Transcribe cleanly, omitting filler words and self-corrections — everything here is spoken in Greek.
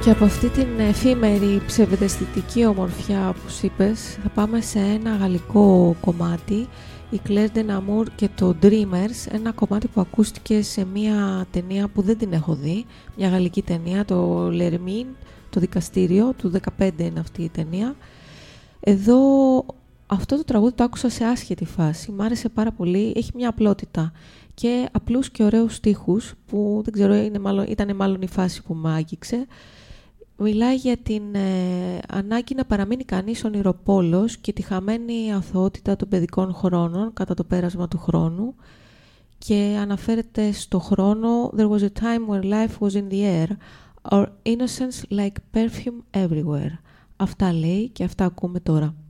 Και από αυτή την εφήμερη ψευδαισθητική ομορφιά που σου είπες, θα πάμε σε ένα γαλλικό κομμάτι, η Claire de Namur και το Dreamers, ένα κομμάτι που ακούστηκε σε μια ταινία που δεν την έχω δει, μια γαλλική ταινία, το L'Hermine, το δικαστήριο, του 2015 είναι αυτή η ταινία. Εδώ αυτό το τραγούδι το άκουσα σε άσχετη φάση, μ' άρεσε πάρα πολύ, έχει μια απλότητα και απλούς και ωραίους στίχους που δεν ξέρω, ήταν μάλλον η φάση που με άγγιξε. Μιλάει για την ανάγκη να παραμείνει κανείς ονειροπόλος και τη χαμένη αθωότητα των παιδικών χρόνων κατά το πέρασμα του χρόνου και αναφέρεται στο χρόνο «There was a time where life was in the air, our innocence like perfume everywhere». Αυτά λέει και αυτά ακούμε τώρα.